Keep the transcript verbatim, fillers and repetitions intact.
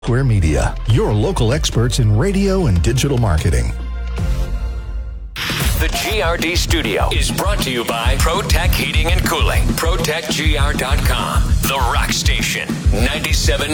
Square Media, your local experts in radio and digital marketing. The G R D studio is brought to you by ProTech Heating and Cooling. Protech G R dot com. The Rock Station. ninety-seven